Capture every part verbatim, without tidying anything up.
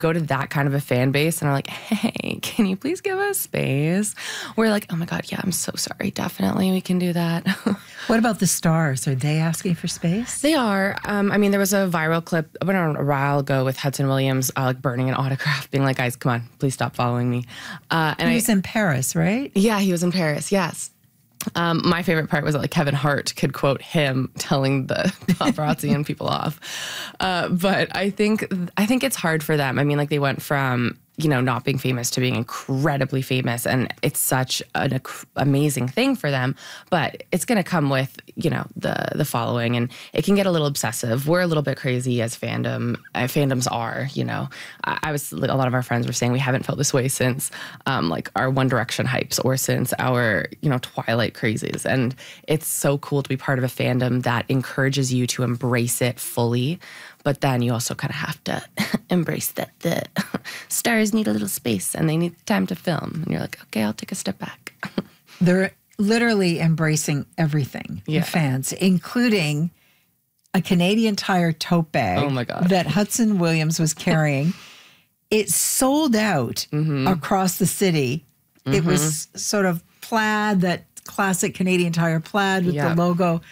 go to that kind of a fan base and are like, hey, can you please give us space? We're like, oh my God, yeah, I'm so sorry. Definitely, we can do that. What about the stars? Are they asking for space? They are. Um, I mean, there was a viral clip about a while ago with Hudson Williams uh, like burning an autograph, being like, guys, come on, please stop following me. Uh, and he was I, in Paris, right? Yeah, he was in Paris, yes. Um, my favorite part was that like Kevin Hart could quote him telling the paparazzi and people off. Uh, but I think I think it's hard for them. I mean, like they went from, you know, not being famous to being incredibly famous, and it's such an ac- amazing thing for them. But it's going to come with, you know, the the following, and it can get a little obsessive. We're a little bit crazy as fandom. Uh, fandoms are, you know. I, I was a lot of our friends were saying we haven't felt this way since um, like our One Direction hypes or since our, you know, Twilight crazies. And it's so cool to be part of a fandom that encourages you to embrace it fully. But then you also kind of have to embrace that the stars need a little space and they need time to film. And you're like, okay, I'll take a step back. They're literally embracing everything, yeah. the fans, including a Canadian Tire tote bag oh my God. that Hudson Williams was carrying. It sold out mm-hmm. across the city. Mm-hmm. It was sort of plaid, that classic Canadian Tire plaid with yep. the logo.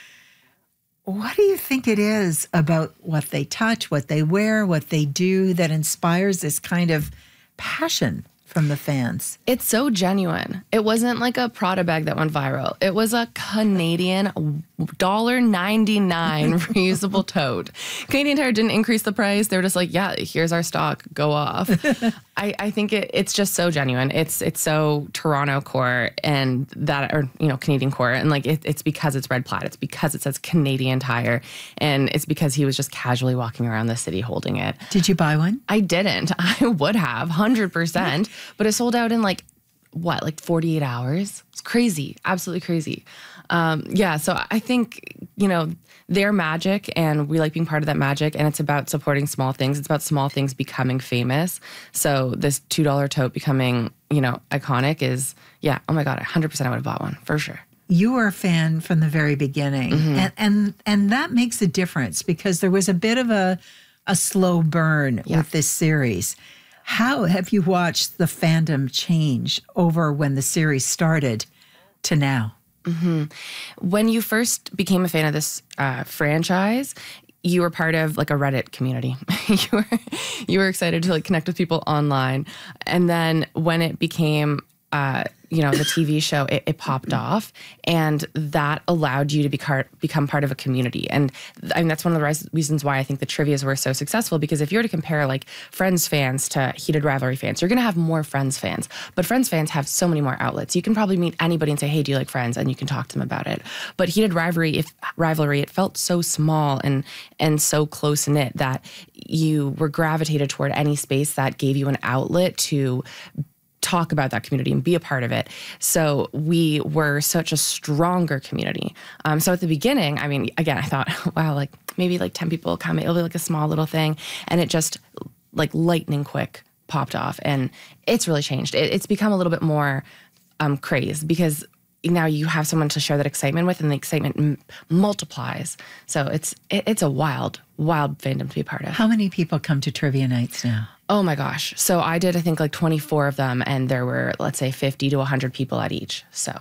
What do you think it is about what they touch, what they wear, what they do that inspires this kind of passion from the fans? It's so genuine. It wasn't like a Prada bag that went viral. It was a Canadian one dollar ninety-nine reusable tote. Canadian Tire didn't increase the price. They were just like, yeah, here's our stock. Go off. I, I think it, it's just so genuine. It's it's so Toronto core and that, or, you know, Canadian core. And like, it, it's because it's red plaid. It's because it says Canadian Tire. And it's because he was just casually walking around the city holding it. Did you buy one? I didn't. I would have, one hundred percent. But it sold out in like, what, like forty-eight hours? It's crazy. Absolutely crazy. Um, yeah, so I think, you know, they're magic and we like being part of that magic, and it's about supporting small things. It's about small things becoming famous. So this two dollar tote becoming, you know, iconic is, yeah, oh my God, one hundred percent I would have bought one, for sure. You were a fan from the very beginning, mm-hmm. and, and and that makes a difference because there was a bit of a, a slow burn yeah. with this series. How have you watched the fandom change over when the series started to now? Mm-hmm. When you first became a fan of this uh, franchise, you were part of like a Reddit community. you were you were excited to like connect with people online, and then when it became uh, you know, the T V show, it, it popped off, and that allowed you to be car- become part of a community. And I mean, that's one of the res- reasons why I think the trivias were so successful, because if you were to compare like Friends fans to Heated Rivalry fans, you're going to have more Friends fans. But Friends fans have so many more outlets. You can probably meet anybody and say, hey, do you like Friends? And you can talk to them about it. But Heated Rivalry, if rivalry, it felt so small and and so close-knit that you were gravitated toward any space that gave you an outlet to talk about that community and be a part of it. So we were such a stronger community. Um, so at the beginning, I mean, again, I thought, wow, like maybe like ten people come, it'll be like a small little thing. And it just like lightning quick popped off, and it's really changed. It, it's become a little bit more um, crazed because now you have someone to share that excitement with, and the excitement m- multiplies. So it's it, it's a wild, wild fandom to be a part of. How many people come to trivia nights now? Oh my gosh. So I did, I think, like twenty-four of them, and there were, let's say, fifty to one hundred people at each. So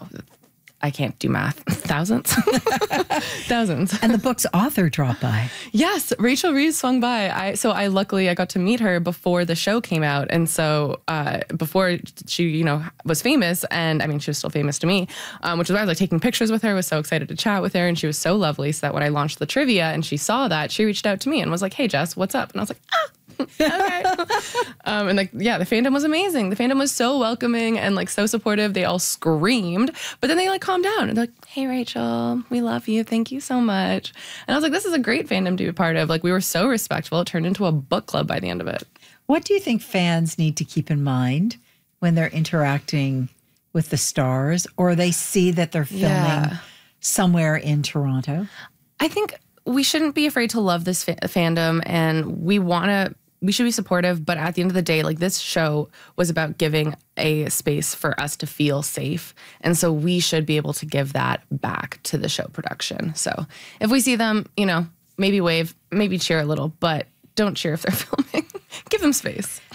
I can't do math. Thousands? Thousands. And the book's author dropped by. Yes, Rachel Reeves swung by. I So I luckily, I got to meet her before the show came out. And so uh, before she, you know, was famous, and I mean, she was still famous to me, um, which is why I was like taking pictures with her, was so excited to chat with her. And she was so lovely. So that when I launched the trivia and she saw that, she reached out to me and was like, hey, Jess, what's up? And I was like, ah. Okay. um, and like, yeah, the fandom was amazing. The fandom was so welcoming and like so supportive. They all screamed, but then they like calmed down and they're like, hey, Rachel, we love you. Thank you so much. And I was like, this is a great fandom to be a part of. Like, we were so respectful. It turned into a book club by the end of it. What do you think fans need to keep in mind when they're interacting with the stars, or they see that they're filming yeah. somewhere in Toronto? I think we shouldn't be afraid to love this fa- fandom, and we want to we should be supportive, but at the end of the day, like, this show was about giving a space for us to feel safe. And so we should be able to give that back to the show production. So if we see them, you know, maybe wave, maybe cheer a little, but don't cheer if they're filming. Give them space.